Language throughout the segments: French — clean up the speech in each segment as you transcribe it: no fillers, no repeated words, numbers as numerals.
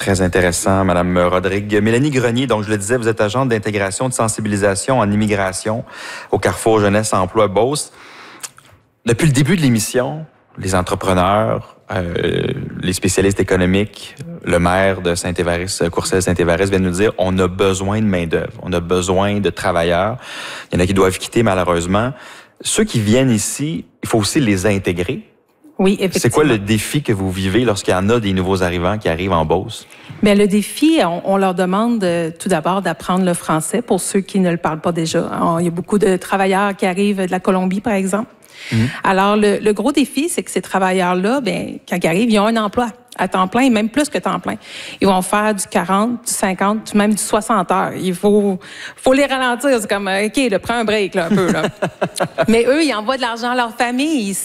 Très intéressant, Madame Rodrigue. Mélanie Grenier, donc je le disais, vous êtes agente d'intégration, de sensibilisation en immigration au Carrefour Jeunesse Emploi Beauce. Depuis le début de l'émission, les entrepreneurs, les spécialistes économiques, le maire de Saint-Évariste, Courcelles-Saint-Évariste vient de nous dire on a besoin de main-d'œuvre, on a besoin de travailleurs. Il y en a qui doivent quitter malheureusement. Ceux qui viennent ici, il faut aussi les intégrer. Oui, effectivement. C'est quoi le défi que vous vivez lorsqu'il y en a des nouveaux arrivants qui arrivent en Beauce? Bien, le défi, on leur demande tout d'abord d'apprendre le français pour ceux qui ne le parlent pas déjà. Il y a beaucoup de travailleurs qui arrivent de la Colombie, par exemple. Alors, le gros défi, c'est que ces travailleurs-là, bien, quand ils arrivent, ils ont un emploi à temps plein et même plus que temps plein. Ils vont faire du 40, du 50, même du 60 heures. Il faut les ralentir. C'est comme, OK, là, prends un break, là, un peu, là. Mais eux, ils envoient de l'argent à leur famille.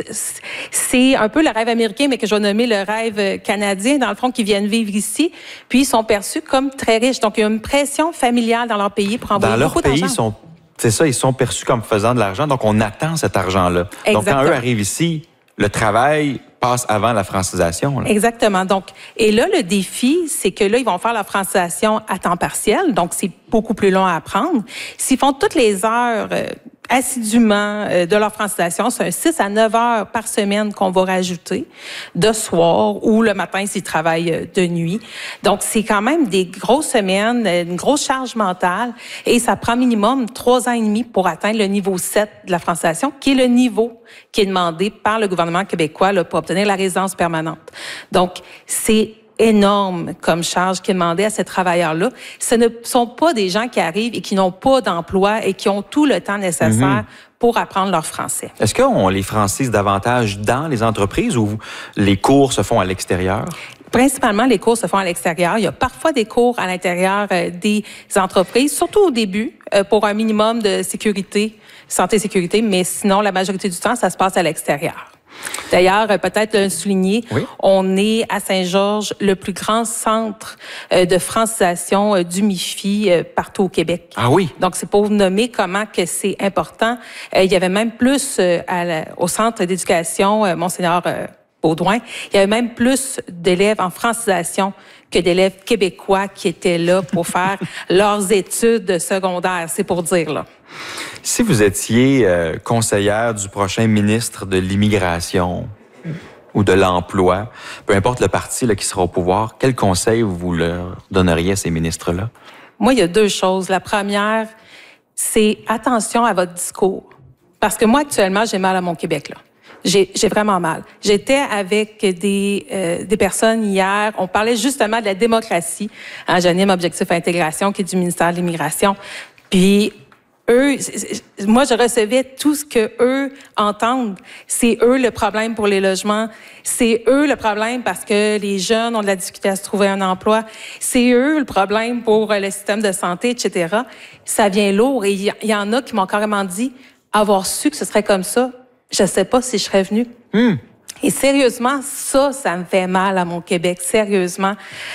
C'est un peu le rêve américain, mais que je vais nommer le rêve canadien, dans le fond, qui viennent vivre ici. Puis, ils sont perçus comme très riches. Donc, il y a une pression familiale dans leur pays pour envoyer beaucoup d'argent. Dans leur pays, c'est ça, ils sont perçus comme faisant de l'argent. Donc, on attend cet argent-là. Exactement. Donc, quand eux arrivent ici, le travail passe avant la francisation. Là. Exactement. Donc, et là, le défi, c'est que là, ils vont faire la francisation à temps partiel. Donc, c'est beaucoup plus long à apprendre. S'ils font toutes les heures assidûment de leur francisation, c'est un 6 à 9 heures par semaine qu'on va rajouter de soir ou le matin s'ils travaillent de nuit. Donc, c'est quand même des grosses semaines, une grosse charge mentale et ça prend minimum 3 ans et demi pour atteindre le niveau 7 de la francisation, qui est le niveau qui est demandé par le gouvernement québécois là, pour obtenir la résidence permanente. Donc, c'est énorme comme charge qui est demandée à ces travailleurs-là. Ce ne sont pas des gens qui arrivent et qui n'ont pas d'emploi et qui ont tout le temps nécessaire pour apprendre leur français. Est-ce qu'on les francise davantage dans les entreprises ou les cours se font à l'extérieur? Principalement, les cours se font à l'extérieur. Il y a parfois des cours à l'intérieur des entreprises, surtout au début, pour un minimum de sécurité, santé-sécurité, mais sinon, la majorité du temps, ça se passe à l'extérieur. D'ailleurs, peut-être le souligner, oui. On est à Saint-Georges, le plus grand centre de francisation du MIFI partout au Québec. Ah oui? Donc, c'est pour vous nommer comment que c'est important. Il y avait même plus au centre d'éducation Monseigneur Baudouin, il y avait même plus d'élèves en francisation que d'élèves québécois qui étaient là pour faire leurs études secondaires. C'est pour dire, là. Si vous étiez conseillère du prochain ministre de l'Immigration ou de l'Emploi, peu importe le parti là, qui sera au pouvoir, quel conseil vous leur donneriez à ces ministres-là? Moi, il y a 2 choses. La première, c'est attention à votre discours. Parce que moi, actuellement, j'ai mal à mon Québec, là. J'ai vraiment mal. J'étais avec des personnes hier. On parlait justement de la démocratie. J'anime Objectif Intégration, qui est du ministère de l'Immigration. Puis eux, moi, je recevais tout ce que eux entendent. C'est eux le problème pour les logements. C'est eux le problème parce que les jeunes ont de la difficulté à se trouver un emploi. C'est eux le problème pour le système de santé, etc. Ça vient lourd. Et il y en a qui m'ont carrément dit avoir su que ce serait comme ça. Je sais pas si je serais venue. Et sérieusement, ça me fait mal à mon Québec, sérieusement.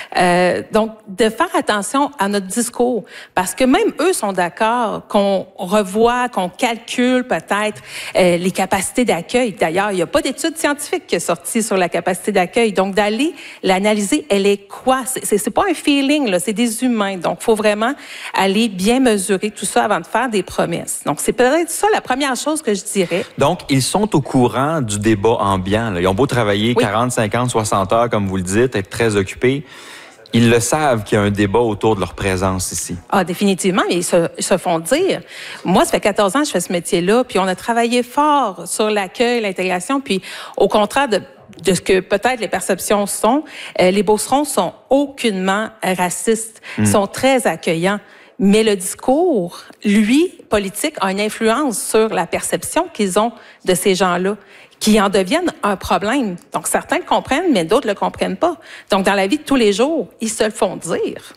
Donc, de faire attention à notre discours, parce que même eux sont d'accord qu'on revoie, qu'on calcule peut-être les capacités d'accueil. D'ailleurs, il n'y a pas d'étude scientifique qui est sortie sur la capacité d'accueil. Donc, d'aller l'analyser, elle est quoi? C'est pas un feeling, là, c'est des humains. Donc, il faut vraiment aller bien mesurer tout ça avant de faire des promesses. Donc, c'est peut-être ça la première chose que je dirais. Donc, ils sont au courant du débat ambiant, là. Ils ont beau travailler 40, 50, 60 heures, comme vous le dites, être très occupés. Ils le savent qu'il y a un débat autour de leur présence ici. Ah, définitivement, mais ils se font dire. Moi, ça fait 14 ans que je fais ce métier-là, puis on a travaillé fort sur l'accueil, l'intégration, puis au contraire de ce que peut-être les perceptions sont, les Beaucerons sont aucunement racistes, sont très accueillants. Mais le discours, lui, politique, a une influence sur la perception qu'ils ont de ces gens-là, qui en deviennent un problème. Donc, certains le comprennent, mais d'autres le comprennent pas. Donc, dans la vie de tous les jours, ils se le font dire.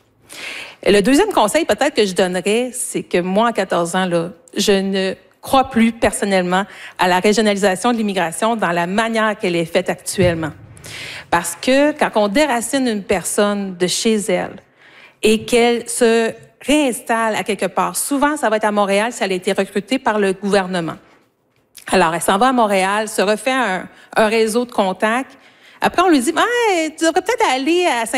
Et le deuxième conseil, peut-être, que je donnerais, c'est que moi, à 14 ans, là, je ne crois plus personnellement à la régionalisation de l'immigration dans la manière qu'elle est faite actuellement. Parce que quand on déracine une personne de chez elle et qu'elle se réinstalle à quelque part, souvent, ça va être à Montréal si elle a été recrutée par le gouvernement. Alors, elle s'en va à Montréal, se refait un réseau de contacts. Après, on lui dit, tu devrais peut-être aller à